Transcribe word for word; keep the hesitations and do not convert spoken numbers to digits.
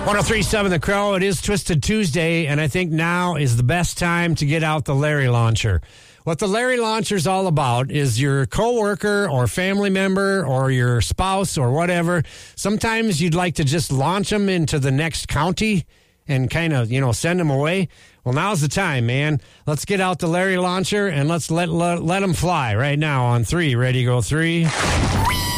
one oh three point seven The Crow. It is Twisted Tuesday, and I think now is the best time to get out the Larry Launcher. What the Larry Launcher is all about is your coworker or family member or your spouse or whatever. Sometimes you'd like to just launch them into the next county and kind of, you know, send them away. Well, now's the time, man. Let's get out the Larry Launcher and let's let let, let them fly right now on three. Ready, go three.